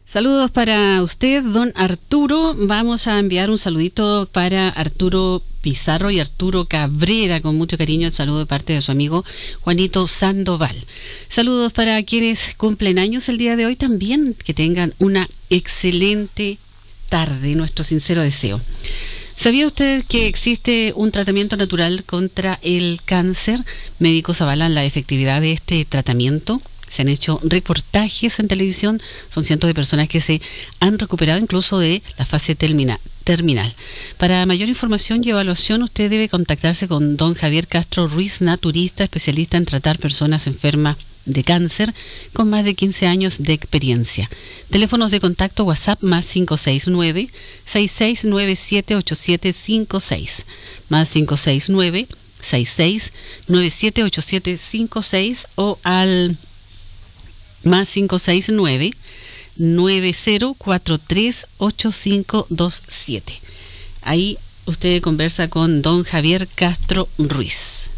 Saludos para usted, don Arturo. Vamos a enviar un saludito para Arturo Pizarro y Arturo Cabrera, con mucho cariño, el saludo de parte de su amigo Juanito Sandoval. Saludos para quienes cumplen años el día de hoy también, que tengan una excelente tarde, nuestro sincero deseo. ¿Sabía usted que existe un tratamiento natural contra el cáncer? Médicos avalan la efectividad de este tratamiento. Se han hecho reportajes en televisión, son cientos de personas que se han recuperado incluso de la fase terminal. Para mayor información y evaluación, usted debe contactarse con don Javier Castro Ruiz, naturista, especialista en tratar personas enfermas de cáncer, con más de 15 años de experiencia. Teléfonos de contacto: WhatsApp más 569-6697-8756, más 569-6697-8756, o al más 569-9043-8527. Ahí usted conversa con don Javier Castro Ruiz.